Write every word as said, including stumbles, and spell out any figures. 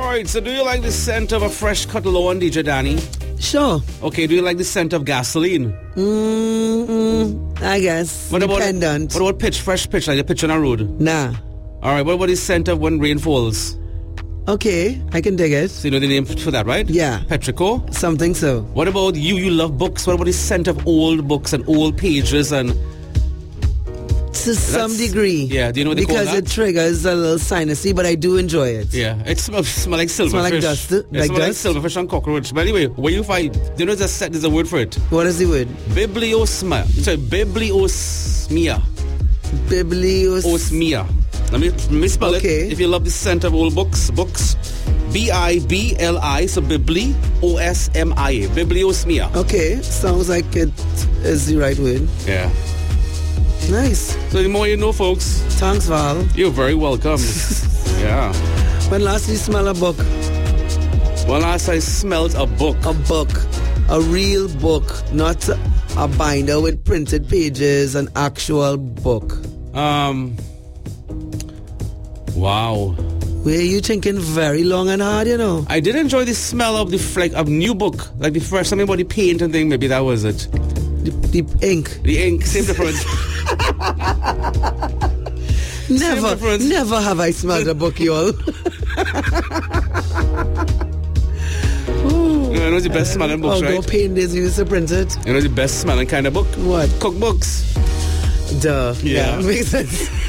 Alright, so do you like the scent of a fresh cut lawn, D J Danny? Sure. Okay, do you like the scent of gasoline? Mm, I guess. What about, Dependent. what about pitch, fresh pitch, like a pitch on a road? Nah. Alright, what about the scent of when rain falls? Okay, I can dig it. So you know the name for that, right? Yeah. Petrichor? Something so. What about you? You love books. What about the scent of old books and old pages and... To some degree. Yeah, do you know what they because call that? Because it triggers a little sinusy, but I do enjoy it. Yeah, it smells smell like silverfish. Smell like dust? It Like smells like dust? silverfish and cockroach. But anyway, where you find... Do you know there's a, set, there's a word for it? What is the word? Bibliosmia. Sorry, bibliosmia. Biblios... Osmia. Let me, let me spell Okay. it. If you love the scent of old books, books... B I B L I, so Bibli, O S M I A. Bibliosmia. Okay, sounds like it is the right word. Yeah. Nice. So the more you know, folks. Thanks, Val. You're very welcome. Yeah. When last you smell a book? When last I smelled a book. A book. A real book. Not a binder with printed pages. An actual book. Um. Wow. Were you thinking very long and hard, you know? I did enjoy the smell of the like of new book, like the fresh something about the paint and thing. Maybe that was it. The, the ink. The ink, same difference. Never, difference. never have I smelled a book, y'all. You know the best smelling books, Although right? paint is used to print it. You know the best smelling kind of book? What? Cookbooks. Duh. Yeah. Yeah, makes sense.